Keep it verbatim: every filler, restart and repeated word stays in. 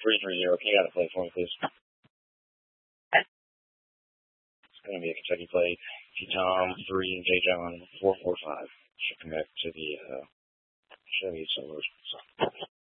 three three zero. Can you got to play for me, please? It's going to be a Kentucky plate. T Tom three and J John four four five. Should connect to the uh, Chevy Solar.